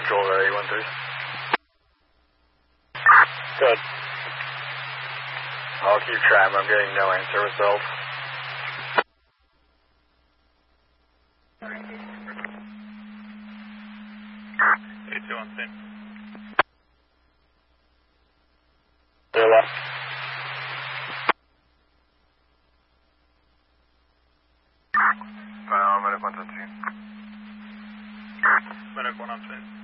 Control 813. Good. I'll keep track. I'm getting no answer result. A2 on scene. They're left. Medic 1 on scene.